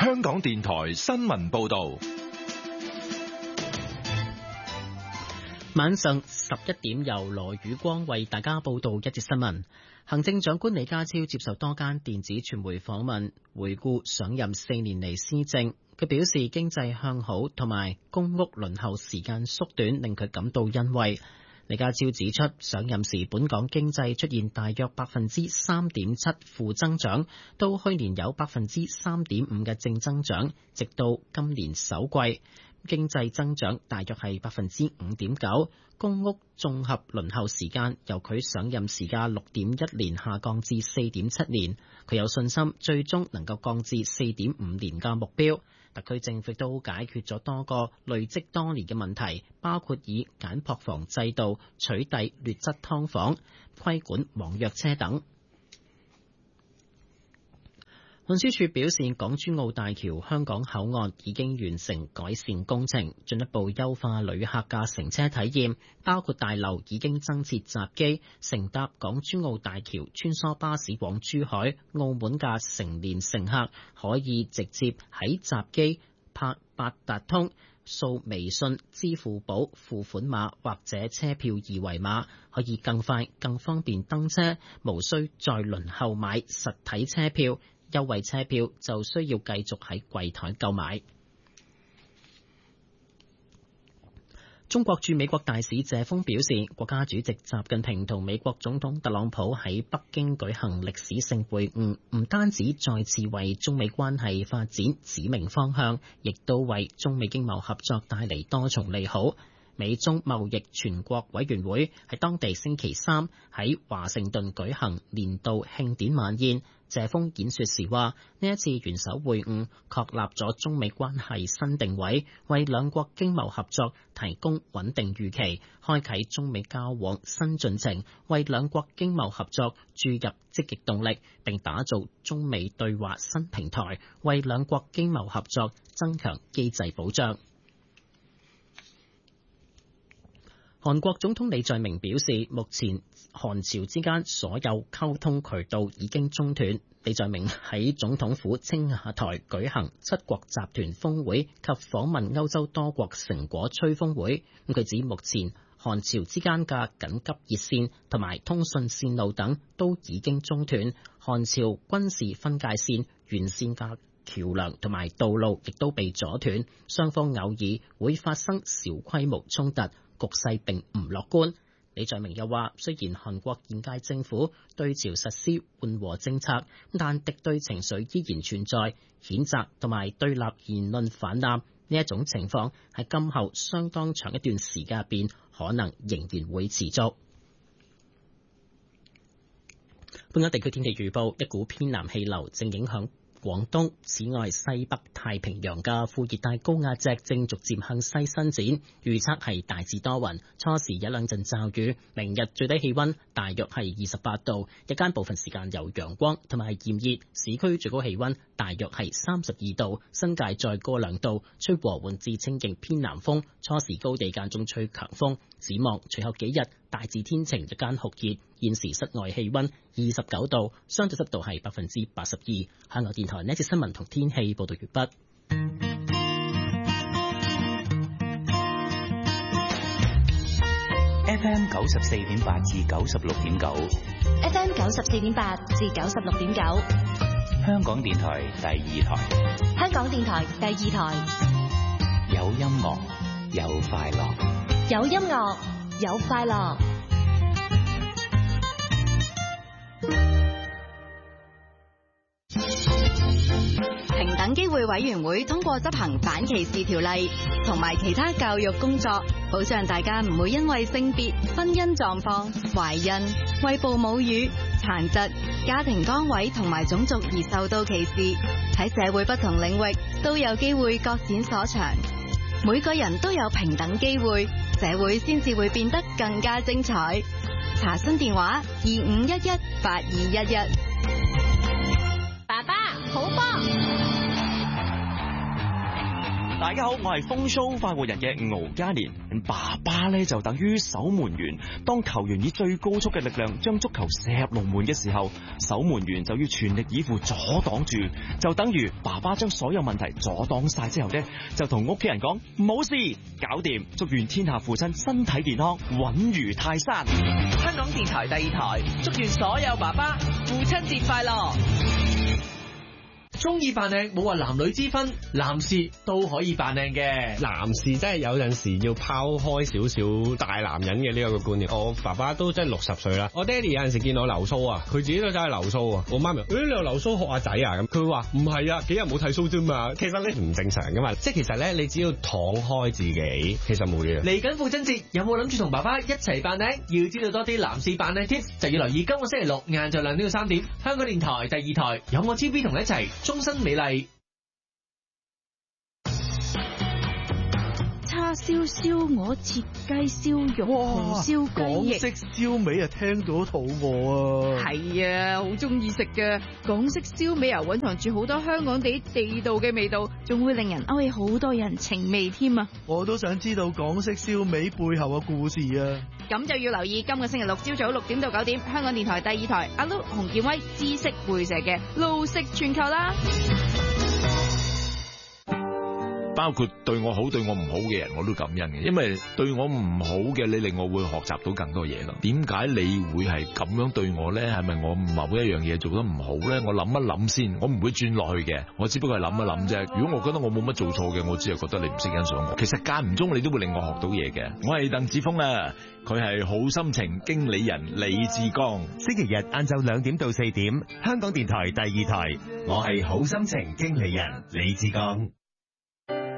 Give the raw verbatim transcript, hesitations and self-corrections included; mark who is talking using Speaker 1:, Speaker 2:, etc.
Speaker 1: 香港電台新聞報道。
Speaker 2: 晚上十一點，由羅宇光為大家報道一節新聞。行政長官李家超接受多間電子傳媒訪問，回顧上任四年嚟施政。佢表示經濟向好同埋公屋輪候時間縮短，令佢感到欣慰。李家超指出，上任時本港經濟出現大約百分之三點七負增長，到去年有百分之三點五嘅正增長，直到今年首季經濟增長大約係百分之五點九。公屋綜合輪候時間由佢上任時嘅六點一年下降至四點七年，佢有信心最終能夠降至四點五年嘅目標。特區政府都解決咗多個累積多年嘅問題，包括以簡樸房制度取締劣質劏房、規管網約車等。運輸署表示，港珠澳大橋香港口岸已經完成改善工程，進一步優化旅客嘅乘車體驗，包括大樓已經增設閘機，乘搭港珠澳大橋穿梭巴士往珠海、澳門嘅成年乘客可以直接喺閘機拍八達通、掃微信、支付寶付款碼或者車票二維碼，可以更快、更方便登車，無需再輪候買實體車票。優惠車票就需要繼續喺櫃台購買。中國駐美國大使謝鋒表示，國家主席習近平同美國總統特朗普喺北京舉行歷史性會晤，唔單止再次為中美關係發展指明方向，亦都為中美經貿合作帶嚟多重利好。美中貿易全國委員會喺當地星期三喺華盛頓舉行年度慶典晚宴。謝鋒演說時話：呢一次元首會晤確立咗中美關係新定位，為兩國經貿合作提供穩定預期，開啟中美交往新進程，為兩國經貿合作注入積極動力，並打造中美對話新平台，為兩國經貿合作增強機制保障。韓國總統李在明表示，目前韓朝之間所有溝通渠道已經中斷。李在明喺總統府青瓦台舉行七國集團峰會及訪問歐洲多國成果吹風會。咁佢指目前韓朝之間嘅緊急熱線同埋通訊線路等都已經中斷，韓朝軍事分界線沿線嘅橋樑同埋道路亦都被阻斷，雙方偶爾會發生小規模衝突，局勢並唔樂觀。李在明又話，雖然韓國現屆政府對朝實施緩和政策，但敵對情緒依然存在，譴責同埋對立言論氾濫呢一種情況喺今後相當長一段時間入邊可能仍然會持續。本港地區天氣預報，一股偏南氣流正影響廣東，此外西北太平洋嘅副熱帶高壓脊正逐漸向西伸展，預測係大致多雲，初時有兩陣驟雨。明日最低氣溫大約係二十八度，日間部分時間有陽光同埋炎熱，市區最高氣溫大約係三十二度，新界再高兩度，吹和緩至清勁偏南風，初時高地間中吹強風。展望隨後幾日大致天晴，日間酷熱，現時室外氣溫二十九度，相對濕度係百分之八十二。香港電台呢節新聞同天氣報道完畢。
Speaker 3: F M 九十四點八至九十六點九
Speaker 4: ，F M 九十四點八至九十六點九，
Speaker 3: 香港電台第二台，
Speaker 4: 香港電台第二台，
Speaker 3: 有音樂，有快樂，
Speaker 4: 有音樂，有快樂。平等機會委員會通過執行反歧視條例同埋其他教育工作，保障大家唔會因為性別、婚姻狀況、懷孕、餵哺母乳、殘疾、家庭崗位同埋種族而受到歧視。喺社會不同領域都有機會各展所長，每個人都有平等機會，社會先至會變得更加精彩。查詢電話二五一一八二一一。爸爸，好波！
Speaker 5: 大家好，我係風騷快活人嘅敖嘉年。爸爸咧就等於守門員，當球員以最高速嘅力量將足球射入龍門嘅時候，守門員就要全力以赴阻擋住，就等於爸爸將所有問題阻擋晒之後呢，就同屋企人講冇事，搞掂，祝願天下父親身體健康，穩如泰山。
Speaker 6: 香港電台第二台，祝願所有爸爸父親節快樂。
Speaker 7: 中意扮靚冇話男女之分，男士都可以扮靚嘅。
Speaker 8: 男士真係有陣時要拋開少少大男人嘅呢個觀念。我爸爸都真係六十歲啦，我爹哋有陣時見到我留鬚啊，佢自己都真係留鬚啊。我媽咪，誒、欸、你又留鬚學阿仔啊？咁佢話唔係啊，幾日冇剃鬚啫嘛。其實你唔正常噶嘛，即係其實咧，你只要敞開自己，其實冇嘢。
Speaker 7: 嚟緊父親節，有冇諗住同爸爸一齊扮靚？要知道多啲男士扮靚 tips，就要留意今個星期六晏晝兩點到三點，香港電台第二台有我 T V 同你一齊。終身美麗
Speaker 9: 叉燒燒鵝切雞燒肉紅燒雞翼，
Speaker 10: 港式燒味啊，聽到肚餓啊！
Speaker 9: 係啊，好中意食嘅港式燒味啊，蘊藏住好多香港地地道嘅味道，仲會令人勾起好多人情味添啊！
Speaker 10: 我都想知道港式燒味背後嘅故事啊！
Speaker 9: 咁就要留意今個星期六朝早六點到九點，香港電台第二台阿 Lu 洪建威知識會社嘅路食全球啦。
Speaker 1: 包括對我好對我唔好嘅人我都感恩嘅，因為對我唔好嘅你令我會學習到更多嘢咯。點解你會係咁樣對我呢？係咪我某一樣嘢做得唔好呢？我諗一諗先，我唔會轉落去嘅，我只不過係諗一諗啫。如果我覺得我冇乜做錯嘅，我只係覺得你唔識欣賞我。其實間唔中你都會令我學到嘢嘅。我係鄧志峰啊，佢係好心情經理人李志剛。
Speaker 11: 星期日晏晝兩點到四點，香港電台第二台，我係好心情經理人李志剛。